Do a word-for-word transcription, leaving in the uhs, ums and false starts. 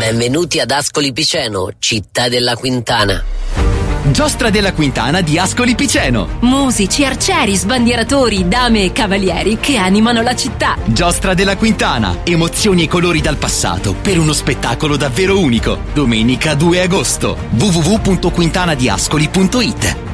Benvenuti ad Ascoli Piceno, città della Quintana. Giostra della Quintana di Ascoli Piceno. Musici, arcieri, sbandieratori, dame e cavalieri che animano la città. Giostra della Quintana, emozioni e colori dal passato per uno spettacolo davvero unico. Domenica due agosto. w w w punto quintanadiascoli punto it.